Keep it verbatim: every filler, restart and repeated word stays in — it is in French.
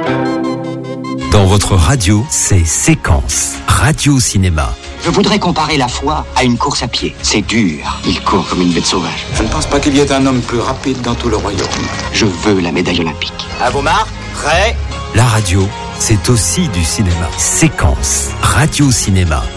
Dans votre radio, c'est Séquence, Radio Cinéma. Je voudrais comparer la foi à une course à pied. C'est dur. Il court comme une bête sauvage. Je ne pense pas qu'il y ait un homme plus rapide dans tout le royaume. Je veux la médaille olympique. À vos marques, prêts ? La radio, c'est aussi du cinéma. Séquence, Radio Cinéma.